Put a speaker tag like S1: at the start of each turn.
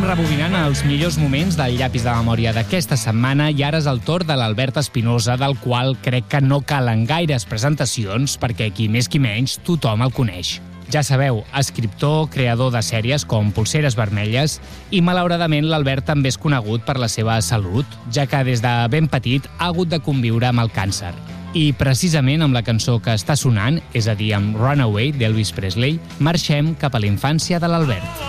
S1: rebobinant els millors moments del llapis de memòria d'aquesta setmana i ara és el torn de l'Albert Espinosa, del qual crec que no calen gaires presentacions perquè qui més qui menys tothom el coneix. Ja sabeu, escriptor, creador de sèries com Polseres Vermelles i malauradament l'Albert també és conegut per la seva salut, ja que des de ben petit ha hagut de conviure amb el càncer. I precisament amb la cançó que està sonant, és a dir, amb Runaway d'Elvis Presley, marxem cap a la infància de l'Albert.